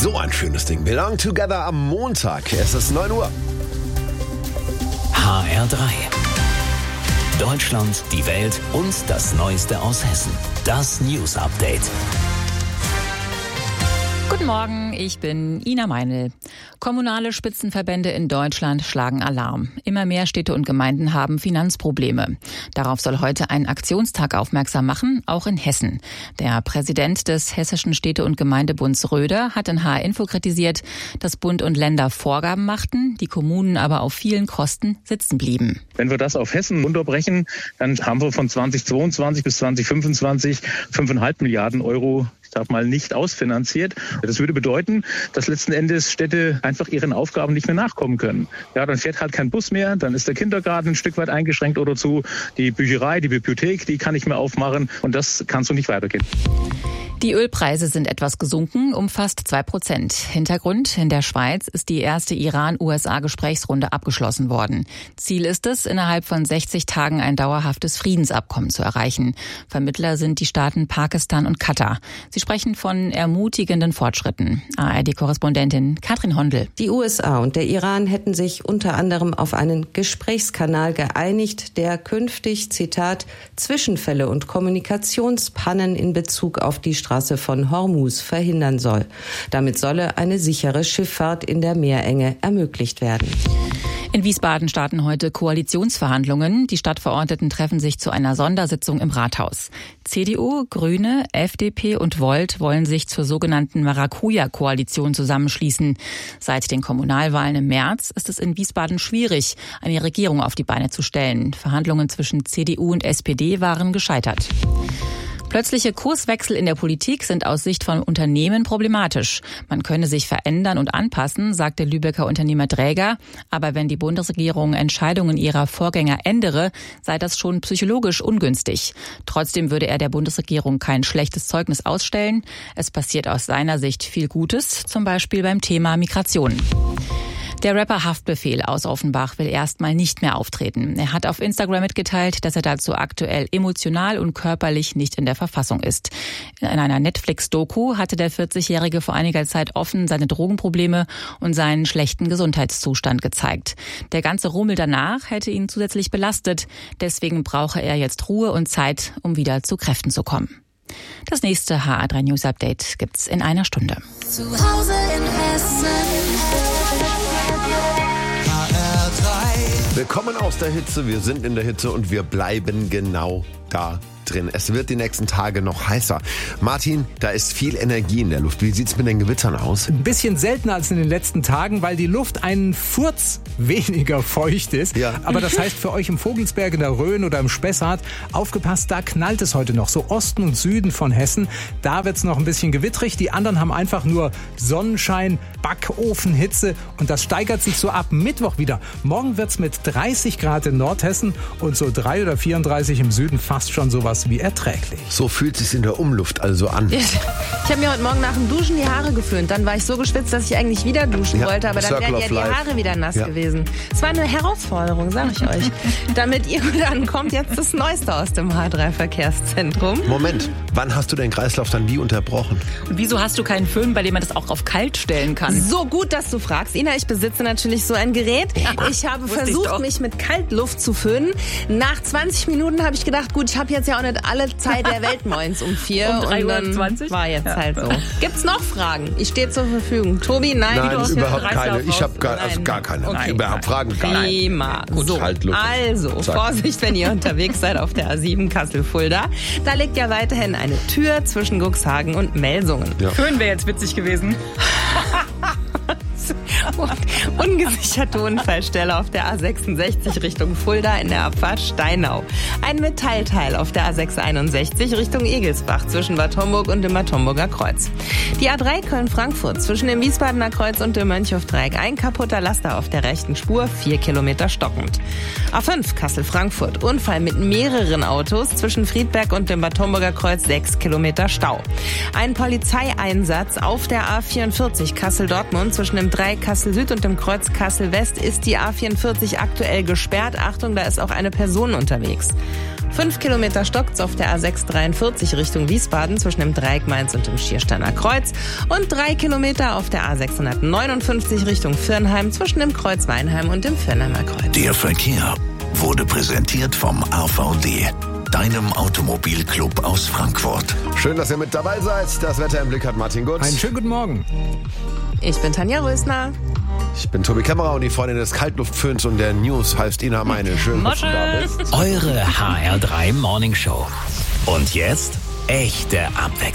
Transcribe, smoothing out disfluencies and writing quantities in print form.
So ein schönes Ding. Belong Together am Montag. Es ist 9 Uhr. HR3. Deutschland, die Welt und das Neueste aus Hessen. Das News Update. Guten Morgen, ich bin Ina Meinl. Kommunale Spitzenverbände in Deutschland schlagen Alarm. Immer mehr Städte und Gemeinden haben Finanzprobleme. Darauf soll heute ein Aktionstag aufmerksam machen, auch in Hessen. Der Präsident des Hessischen Städte- und Gemeindebunds Röder hat in HR Info kritisiert, dass Bund und Länder Vorgaben machten, die Kommunen aber auf vielen Kosten sitzen blieben. Wenn wir das auf Hessen runterbrechen, dann haben wir von 2022 bis 2025 5,5 Milliarden Euro mal nicht ausfinanziert. Das würde bedeuten, dass letzten Endes Städte einfach ihren Aufgaben nicht mehr nachkommen können. Ja, dann fährt halt kein Bus mehr, dann ist der Kindergarten ein Stück weit eingeschränkt oder zu. Die Bücherei, die Bibliothek, die kann nicht mehr aufmachen und das kann so nicht weitergehen. Die Ölpreise sind etwas gesunken, um fast 2%. Hintergrund: in der Schweiz ist die erste Iran-USA-Gesprächsrunde abgeschlossen worden. Ziel ist es, innerhalb von 60 Tagen ein dauerhaftes Friedensabkommen zu erreichen. Vermittler sind die Staaten Pakistan und Katar. Sie sprechen von ermutigenden Fortschritten. ARD-Korrespondentin Katrin Hondel. Die USA und der Iran hätten sich unter anderem auf einen Gesprächskanal geeinigt, der künftig, Zitat, Zwischenfälle und Kommunikationspannen in Bezug auf die Straße von Hormuz verhindern soll. Damit solle eine sichere Schifffahrt in der Meerenge ermöglicht werden. In Wiesbaden starten heute Koalitionsverhandlungen. Die Stadtverordneten treffen sich zu einer Sondersitzung im Rathaus. CDU, Grüne, FDP und Volt wollen sich zur sogenannten Maracuja-Koalition zusammenschließen. Seit den Kommunalwahlen im März ist es in Wiesbaden schwierig, eine Regierung auf die Beine zu stellen. Verhandlungen zwischen CDU und SPD waren gescheitert. Plötzliche Kurswechsel in der Politik sind aus Sicht von Unternehmen problematisch. Man könne sich verändern und anpassen, sagt der Lübecker Unternehmer Dräger. Aber wenn die Bundesregierung Entscheidungen ihrer Vorgänger ändere, sei das schon psychologisch ungünstig. Trotzdem würde er der Bundesregierung kein schlechtes Zeugnis ausstellen. Es passiert aus seiner Sicht viel Gutes, zum Beispiel beim Thema Migration. Der Rapper Haftbefehl aus Offenbach will erstmal nicht mehr auftreten. Er hat auf Instagram mitgeteilt, dass er dazu aktuell emotional und körperlich nicht in der Verfassung ist. In einer Netflix-Doku hatte der 40-Jährige vor einiger Zeit offen seine Drogenprobleme und seinen schlechten Gesundheitszustand gezeigt. Der ganze Rummel danach hätte ihn zusätzlich belastet. Deswegen brauche er jetzt Ruhe und Zeit, um wieder zu Kräften zu kommen. Das nächste HR3 News Update gibt's in einer Stunde. Zu Hause in Hessen. Willkommen aus der Hitze, wir sind in der Hitze und wir bleiben genau da drin. Es wird die nächsten Tage noch heißer. Martin, da ist viel Energie in der Luft. Wie sieht's mit den Gewittern aus? Ein bisschen seltener als in den letzten Tagen, weil die Luft einen Furz weniger feucht ist. Ja. Aber das heißt für euch im Vogelsberg, in der Rhön oder im Spessart, aufgepasst, da knallt es heute noch. So Osten und Süden von Hessen, da wird's noch ein bisschen gewittrig. Die anderen haben einfach nur Sonnenschein, Backofenhitze und das steigert sich so ab Mittwoch wieder. Morgen wird's mit 30 Grad in Nordhessen und so 3 oder 34 im Süden fast schon sowas wie erträglich. So fühlt es sich in der Umluft also an. Ich habe mir heute Morgen nach dem Duschen die Haare geföhnt. Dann war ich so geschwitzt, dass ich eigentlich wieder duschen wollte. Aber dann Circle wären ja of die Life. Haare wieder nass gewesen. Es war eine Herausforderung, sage ich euch. Damit ihr dann kommt jetzt das Neueste aus dem H3-Verkehrszentrum. Moment, wann hast du den Kreislauf dann wie unterbrochen? Und wieso hast du keinen Föhn, bei dem man das auch auf kalt stellen kann? So gut, dass du fragst. Ina, ich besitze natürlich so ein Gerät. Ich habe versucht, mich mit Kaltluft zu föhnen. Nach 20 Minuten habe ich gedacht, gut, ich habe jetzt ja auch nicht alle Zeit der Welt morgens um 4. Um 3:20 Uhr war jetzt halt so. Gibt's noch Fragen? Ich stehe zur Verfügung. Tobi, nein? Nein, überhaupt Kreislauf keine. Ich habe Nein. gar keine. Okay. Überhaupt Fragen gar nicht. Prima. So, Kaltluft. also, Zack. Vorsicht, wenn ihr unterwegs seid auf der A7 Kassel-Fulda. Da liegt ja weiterhin eine Tür zwischen Cuxhagen und Melsungen. Ja. Föhn wäre jetzt witzig gewesen. Ungesicherte Unfallstelle auf der A66 Richtung Fulda in der Abfahrt Steinau. Ein Metallteil auf der A661 Richtung Egelsbach zwischen Bad Homburg und dem Bad Homburger Kreuz. Die A3 Köln-Frankfurt zwischen dem Wiesbadener Kreuz und dem Mönchhofdreieck. Ein kaputter Laster auf der rechten Spur, 4 Kilometer stockend. A5 Kassel-Frankfurt. Unfall mit mehreren Autos zwischen Friedberg und dem Bad Homburger Kreuz, 6 Kilometer Stau. Ein Polizeieinsatz auf der A44 Kassel-Dortmund zwischen dem Dreieck Kassel-Süd und dem Kreuz Kassel-West ist die A44 aktuell gesperrt. Achtung, da ist auch eine Person unterwegs. 5 Kilometer stockt's auf der A6 43 Richtung Wiesbaden zwischen dem Dreieck Mainz und dem Schiersteiner Kreuz. Und 3 Kilometer auf der A659 Richtung Viernheim zwischen dem Kreuz Weinheim und dem Viernheimer Kreuz. Der Verkehr wurde präsentiert vom AVD, deinem Automobilclub aus Frankfurt. Schön, dass ihr mit dabei seid. Das Wetter im Blick hat Martin Gutz. Einen schönen guten Morgen. Ich bin Tanja Rösner. Ich bin Tobi Kämmerer und die Freundin des Kaltluftföhns und der News heißt Ina Meine. Schön, dass du da bist. Eure HR3 Morning Show. Und jetzt echte Abwechslung.